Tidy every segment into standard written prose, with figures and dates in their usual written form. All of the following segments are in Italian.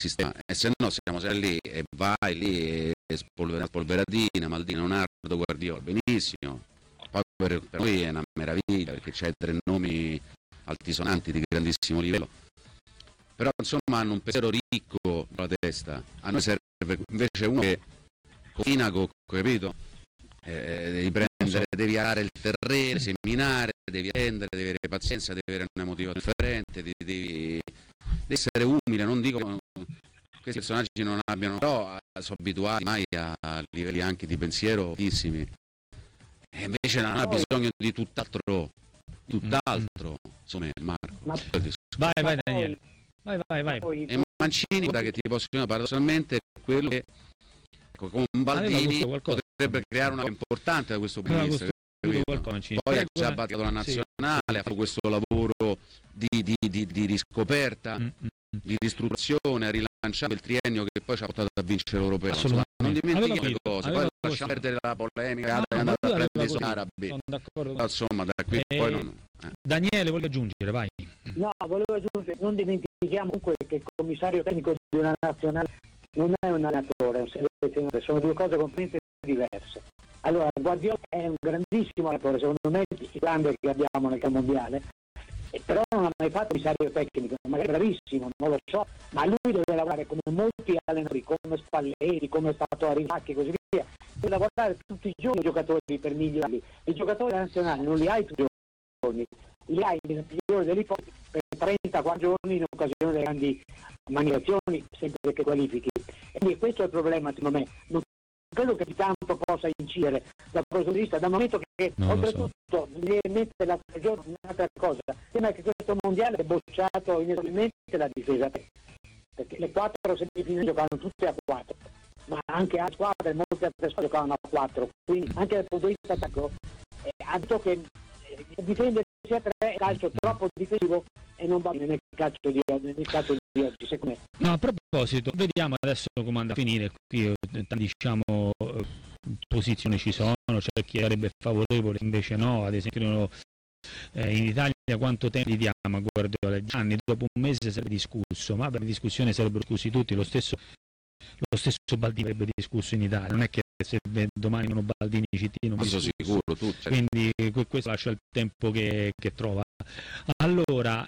sistema, e se no siamo sempre lì e vai lì e spolveratina, Maldini, Leonardo, Guardiola, benissimo. Poi per noi è una meraviglia perché c'hai 3 nomi altisonanti di grandissimo livello, però insomma hanno un pensiero ricco nella testa. A noi serve invece uno che combina, capito? Devi prendere, devi arare il terreno, seminare, devi prendere, devi avere pazienza, devi avere una motivazione differente, devi essere umile. Non dico che questi personaggi non abbiano, però sono abituati mai a livelli anche di pensiero altissimi, e invece non ha bisogno di tutt'altro, insomma, Marco. Vai Daniele, vai. E Mancini, da che ti posso dire, paradossalmente è quello che con Baldini potrebbe creare una importante da questo punto di vista. Poi ha già battuto la nazionale, ha fatto questo lavoro di riscoperta, di ristrutturazione, ha rilanciato il triennio che poi ci ha portato a vincere l'Europeo. Insomma, non dimentichiamo le cose, poi lasciamo perdere la polemica, è andata a prendere i suoi arabi. Sono d'accordo. Insomma, da qui poi non... Daniele, voglio aggiungere, vai. No, volevo aggiungere, non dimentichiamo comunque che il commissario tecnico di una nazionale non è un allenatore, è un selezionatore, sono due cose completamente diverse. Allora, Guardiola è un grandissimo allenatore, secondo me il più grande che abbiamo nel campo mondiale, però non ha mai fatto commissario tecnico, magari bravissimo, non lo so, ma lui deve lavorare come molti allenatori, come Spalletti, come è stato Arisacchi e così via, deve lavorare tutti i giorni i giocatori per migliorarli. I giocatori nazionali non li hai tutti i giorni, li hai nel migliore delle ipotesi per 30-40 giorni in occasione delle grandi manifestazioni, sempre che qualifichi. E quindi questo è il problema, secondo me. Non credo che di tanto possa incidere da questo punto di vista, dal momento che oltretutto mi viene in mente l'altro giorno un'altra cosa, sembra che questo mondiale è bocciato inesorabilmente la difesa, perché le 4 semifinali giocavano tutte a 4, ma anche a squadre, molte altre squadre giocavano a 4, quindi anche dal punto di vista attacco ha detto che difendersi a 3 è calcio troppo difensivo e non va bene nel calcio di oggi, secondo me. No, a proposito, vediamo adesso come andrà a finire. Qui diciamo posizioni ci sono, c'è chi sarebbe favorevole, invece no. Ad esempio in Italia quanto tempo gli diamo a Guardiola? 10 anni, dopo un mese sarebbe discusso, ma per discussione sarebbero discussi tutti, lo stesso Baldini avrebbe discusso in Italia, non è che se domani uno Baldini CT non sono sicuro, tutti. Quindi questo lascia il tempo che trova. Allora,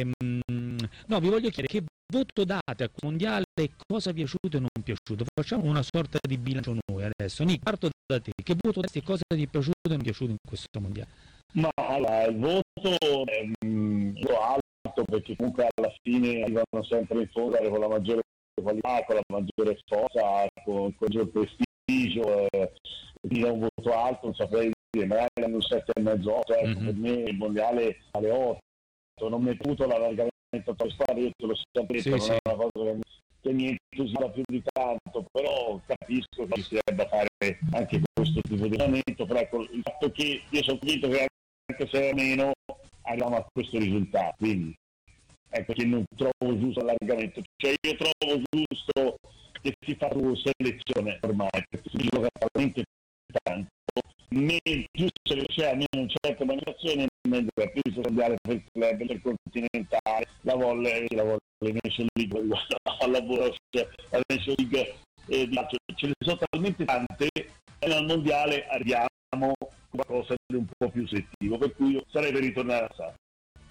no, vi voglio chiedere che voto date a questo mondiale, cosa vi è piaciuto e non piaciuto. Facciamo una sorta di bilancio noi adesso. Nick, parto da te, che voto date e cosa ti è piaciuto e non piaciuto in questo mondiale? Ma allora, il voto è alto, perché comunque alla fine arrivano sempre in fondo con la maggiore qualità, con la maggiore forza, con il maggior prestigio, quindi è un voto alto, non saprei dire, magari hanno un 7,5, per me il mondiale alle 8, non mi è piaciuto l'allargamento a 3 squadre, io te l'ho sempre detto, non è una cosa che mi entusiasma più di tanto, però capisco che si debba fare anche questo tipo di allenamento, però ecco, il fatto che io sono convinto che anche se è meno arriviamo a questo risultato, quindi ecco che non trovo giusto l'allargamento, cioè io trovo giusto che si fa una selezione ormai, perché si gioca talmente tanto, più selezione, almeno in certe manifestazioni, meglio è, più si mondiale per il club, per il continentale, la volley Nation League, alla Borussia, la Nation League, ce ne sono talmente tante e al mondiale arriviamo a qualcosa di un po' più selettivo, per cui io sarei per ritornare a Sassuolo.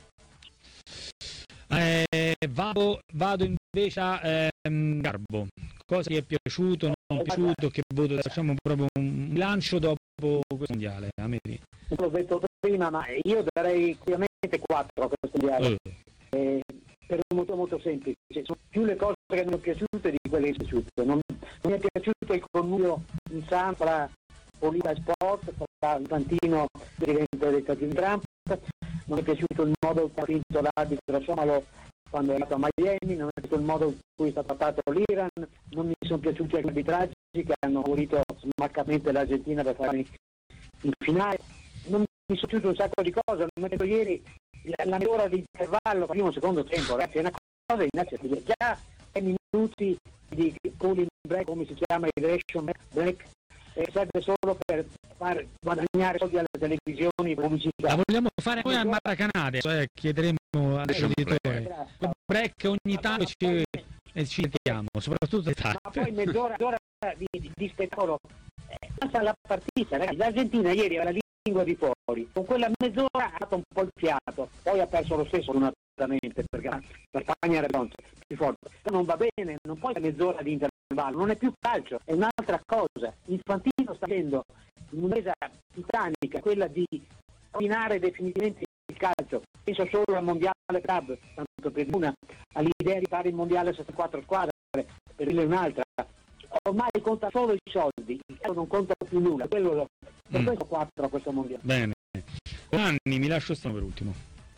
Vado invece a Garbo. Cosa ti è piaciuto, non piaciuto, che voto? Facciamo proprio un bilancio dopo questo mondiale. L'ho detto prima, ma io darei ovviamente 4 a questo mondiale. Per un motivo molto semplice, sono più le cose che mi sono piaciute di quelle che mi sono piaciute. Non mi è piaciuto il connubio in San fra politica e sport, fra Infantino, presidente degli Stati Uniti Trump. Non mi è piaciuto il modo che ha vinto l'arbitro Somalo quando è andato a Miami, non mi è piaciuto il modo in cui è stato trattato l'Iran, non mi sono piaciuti gli arbitraggi che hanno favorito smaccatamente l'Argentina per fare in finale, non mi sono piaciuto un sacco di cose, non mi ho detto ieri la mezz'ora di intervallo, primo secondo tempo, ragazzi, è una cosa inaccettabile, già 6 minuti di cooling break, come si chiama, hydration break, serve solo per far guadagnare soldi alle televisioni, pubblicità. La vogliamo fare noi a Maracanã, cioè chiederemo all'editore break ogni tanto e ci vediamo, soprattutto ma poi mezz'ora di spettacolo passa la partita, ragazzi. L'Argentina ieri era la lingua di fuori, con quella mezz'ora ha dato un po' il fiato, poi ha perso lo stesso fortunatamente perché la Spagna era più forte, però non va bene, non puoi mezz'ora di intervallo, non è più calcio, è un'altra cosa. Infantino sta facendo un'impresa titanica, quella di rovinare definitivamente il calcio. Penso solo al mondiale club, tanto per una, all'idea di fare il mondiale 74 squadre, per dirne un'altra. Ormai conta solo i soldi, il calcio non conta più nulla, per questo 4 a questo mondiale. Bene. Anni, mi lascio stare per ultimo.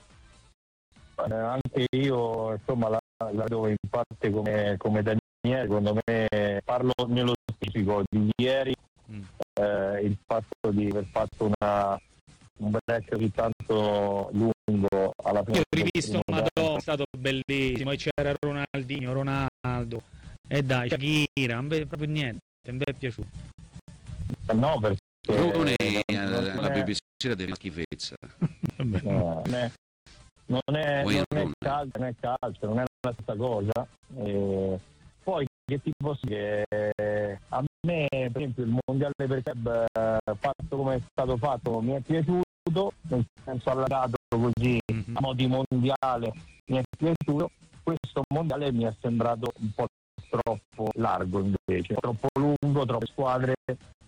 Anche io insomma la vedo in parte come Daniele, secondo me parlo nello specifico di ieri, il fatto di aver fatto un break così tanto lungo alla fine. Io ho rivisto Madonna, è stato bellissimo, e c'era Ronaldinho, Ronaldo, e dai, Shakira, non vede proprio niente, mi è piaciuto. No, perché la BBC deve una schifezza. Non è calcio, non è la stessa cosa. Poi che ti posso dire, a me per esempio il mondiale per club fatto come è stato fatto mi è piaciuto, nel senso allargato così a mo' di mondiale mi è piaciuto. Questo mondiale mi è sembrato un po' troppo largo, invece troppo lungo, troppe squadre.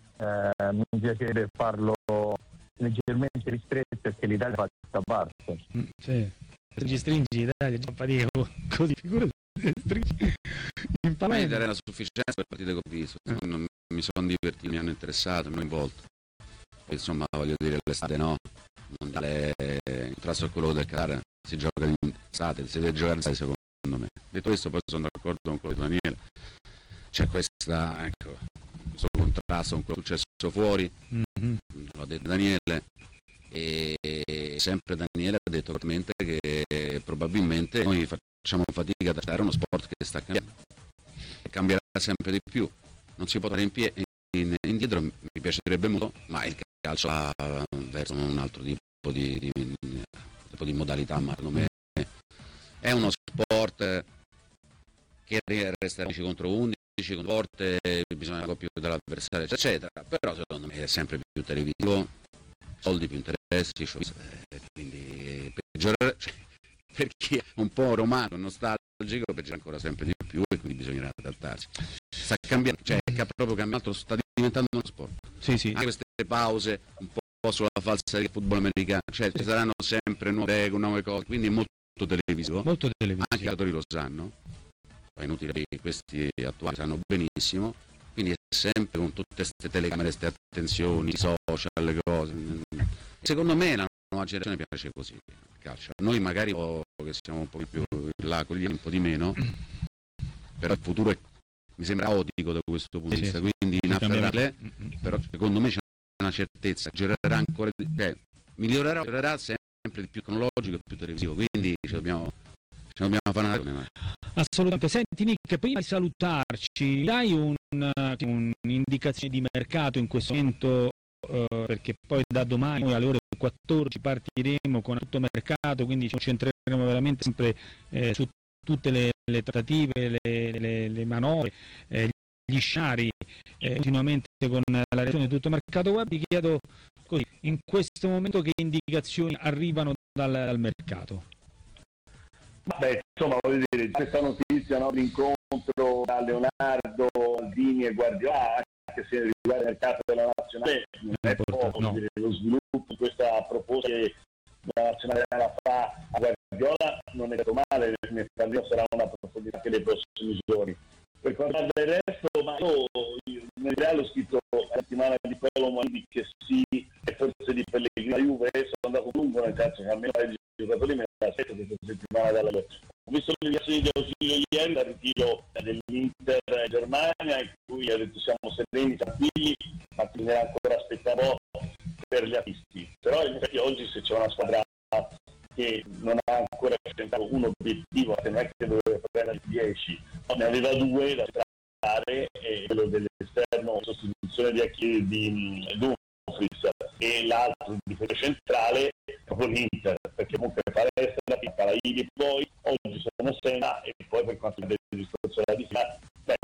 Mi piacerebbe farlo leggermente ristretto perché l'Italia fa questa parte. Sì. Se ci stringi l'Italia già fatica così, figurati, stringi in Parlamento. Era sufficienza per partite che ho visto, non mi sono divertito, mi hanno interessato, mi hanno involto. Insomma, voglio dire, l'estate no, il mondiale in contrasto a quello del Qatar si gioca in estate, si deve giocare secondo me. Detto questo, poi sono d'accordo con quello di Daniele, c'è questo contrasto con quello che è successo fuori, l'ha detto Daniele, e sempre Daniele ha detto chiaramente che probabilmente noi facciamo fatica ad accettare uno sport che sta cambiando e cambierà sempre di più, non si può stare indietro, mi piacerebbe molto, ma il calcio va verso un altro tipo di modalità, ma secondo me è uno sport che resterà 11 contro 11 contro forte, bisogna più dell'avversario eccetera, però secondo me è sempre più televisivo, soldi, più interessi, quindi peggiorare, per chi è un po' romano, nostalgico, peggiora ancora sempre di più e quindi bisognerà adattarsi. Sta cambiando, proprio cambiato, sta diventando uno sport. Sì. Anche queste pause un po' sulla falsa del football americano, ci saranno sempre nuove regole, nuove cose, quindi molto televisivo. Anche i giocatori lo sanno, è inutile che questi attuali sanno benissimo, quindi è sempre con tutte queste telecamere, queste attenzioni, i social, le cose. Secondo me la nuova generazione piace così il calcio. Noi magari che siamo un po' più là con gli anni, un po' di meno, però il futuro mi sembra otico da questo punto di vista, quindi inafferrabile, però secondo me c'è una certezza, migliorerà sempre di più tecnologico e più televisivo, quindi ci dobbiamo fare una ragione. Assolutamente. Senti Nick, prima di salutarci, dai un'indicazione di mercato in questo momento, perché poi da domani noi alle ore 14 partiremo con tutto mercato, quindi ci concentreremo veramente sempre su tutte le trattative, le manovre, gli scenari, continuamente con la reazione di tutto mercato web. Ti chiedo così, in questo momento che indicazioni arrivano dal mercato? Vabbè, insomma, voglio dire, questa notizia, no, l'incontro tra Leonardo, Maldini e Guardiola, anche se riguarda il mercato della nazionale, non è poco, no. Lo sviluppo di questa proposta che la nazionale fa a Guardiola non è stato male, nel caso sarà una profondità che nei prossimi giorni. Per quanto riguarda il resto, ma io nel reale ho scritto la settimana di Paolo Maldini che sì, e forse di Pellegrini a Juve, sono andato lungo, nel senso che almeno i giocatori me la aspetto questa settimana dalla Juve. Ho visto le dichiarazioni di ausilio ieri dal ritiro dell'Inter Germania, in cui ha detto siamo sereni, tranquilli, ma bisognerà ancora aspettare un po' per gli acquisti. Però in effetti oggi se c'è una squadra che non ha ancora presentato un obiettivo, non è che doveva prendere 10, ne aveva 2 da trattare, e quello dell'esterno sostituzione di Dumfries e l'altro di difesa centrale è proprio l'Inter, perché comunque palestra, Paraidi e poi oggi sono Senna, e poi per quanto riguarda il discorso della difesa,